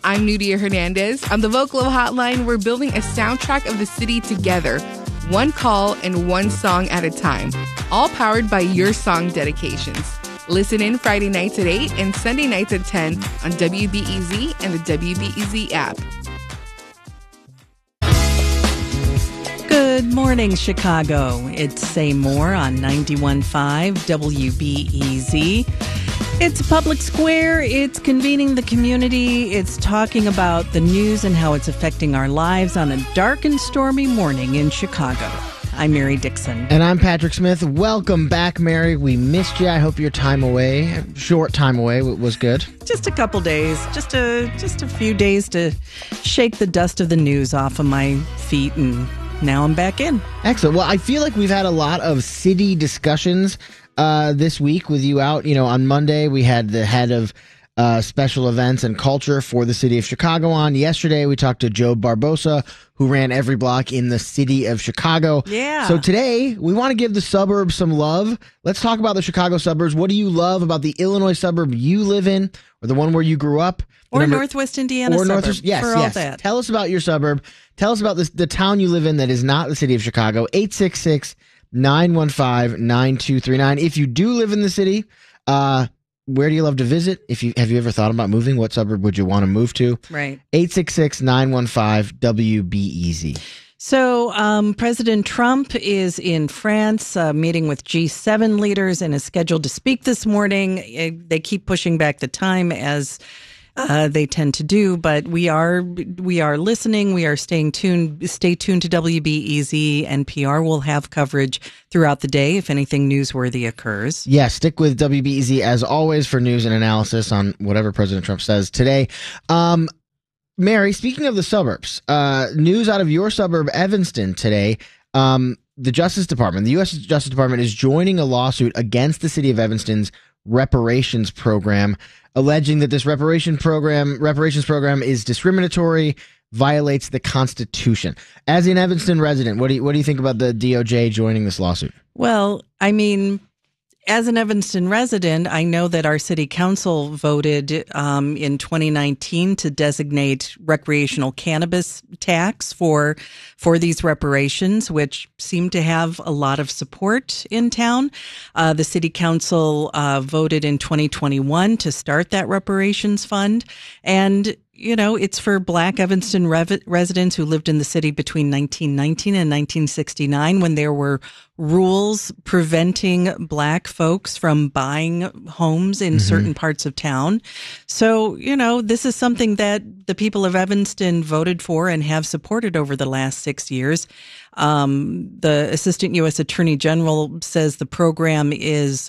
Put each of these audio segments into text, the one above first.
I'm Nudia Hernandez. On the Vocalo Hotline, we're building a soundtrack of the city together, one call and one song at a time, all powered by your song dedications. Listen in Friday nights at 8 and Sunday nights at 10 on WBEZ and the WBEZ app. Good morning, Chicago. It's Say More on 91.5 WBEZ. It's Public Square. It's convening the community. It's talking about the news and how it's affecting our lives on a dark and stormy morning in Chicago. I'm Mary Dixon. And I'm Patrick Smith. Welcome back, Mary. We missed you. I hope your time away, short time away, was good. Just a couple days. Just a few days to shake the dust of the news off of my feet, and now I'm back in. Excellent. Well, I feel like we've had a lot of city discussions this week with you out. You know, on Monday, we had the head of special events and culture for the city of Chicago on. Yesterday, we talked to Joe Barbosa, who ran Every Block in the city of Chicago. Yeah. So today, we want to give the suburbs some love. Let's talk about the Chicago suburbs. What do you love about the Illinois suburb you live in, or the one where you grew up? Or Northwest Indiana suburb. Yes. That. Tell us about your suburb. Tell us about the town you live in that is not the city of Chicago. 866-915-9239. If you do live in the city, where do you love to visit? Have you ever thought about moving? What suburb would you want to move to? Right. 866-915-WBEZ. So President Trump is in France meeting with G7 leaders and is scheduled to speak this morning. They keep pushing back the time as they tend to do, but we are listening. We are staying tuned. Stay tuned to WBEZ. NPR will have coverage throughout the day if anything newsworthy occurs. Yeah, stick with WBEZ as always for news and analysis on whatever President Trump says today. Mary, speaking of the suburbs, news out of your suburb, Evanston, today. The Justice Department, the U.S. Justice Department, is joining a lawsuit against the city of Evanston's reparations program, alleging that this reparations program is discriminatory, violates the Constitution. As an Evanston resident, what do you think about the DOJ joining this lawsuit? Well, I mean, as an Evanston resident, I know that our city council voted in 2019 to designate recreational cannabis tax for these reparations, which seem to have a lot of support in town. The city council voted in 2021 to start that reparations fund. And you know, it's for Black Evanston residents who lived in the city between 1919 and 1969 when there were rules preventing Black folks from buying homes in certain parts of town. So, you know, this is something that the people of Evanston voted for and have supported over the last 6 years. The Assistant U.S. Attorney General says the program is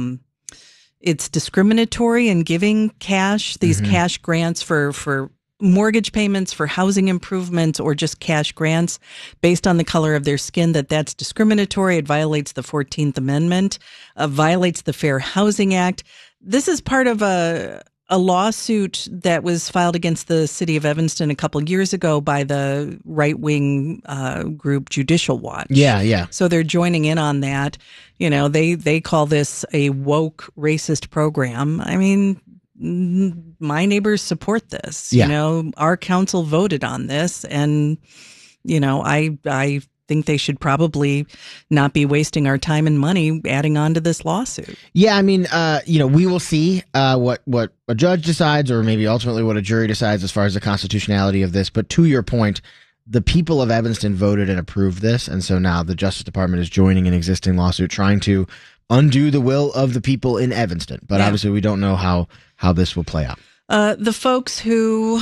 it's discriminatory in giving cash, these cash grants for mortgage payments, for housing improvements, or just cash grants based on the color of their skin, that's discriminatory. It violates the 14th Amendment, violates the Fair Housing Act. This is part of a lawsuit that was filed against the city of Evanston a couple of years ago by the right-wing group Judicial Watch. Yeah. So they're joining in on that. You know, they call this a woke racist program. I mean, my neighbors support this. Yeah. You know, our council voted on this, and, you know, I think they should probably not be wasting our time and money adding on to this lawsuit. Yeah, I mean, you know, we will see what a judge decides, or maybe ultimately what a jury decides as far as the constitutionality of this. But to your point, the people of Evanston voted and approved this, and so now the Justice Department is joining an existing lawsuit trying to undo the will of the people in Evanston. But obviously, we don't know how this will play out. The folks who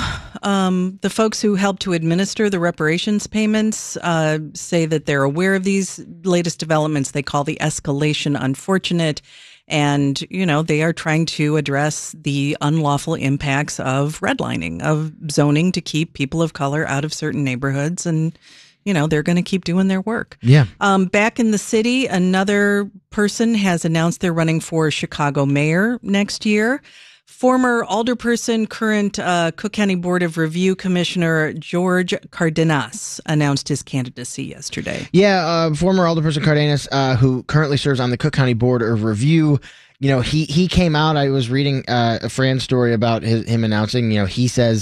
helped to administer the reparations payments say that they're aware of these latest developments. They call the escalation unfortunate, and you know they are trying to address the unlawful impacts of redlining, of zoning to keep people of color out of certain neighborhoods, and you know they're going to keep doing their work. Yeah. Back in the city, another person has announced they're running for Chicago mayor next year. Former alderperson, current Cook County Board of Review Commissioner George Cardenas announced his candidacy yesterday. Yeah, former alderperson Cardenas, who currently serves on the Cook County Board of Review, you know, he came out. I was reading a Fran story about him announcing, you know, he says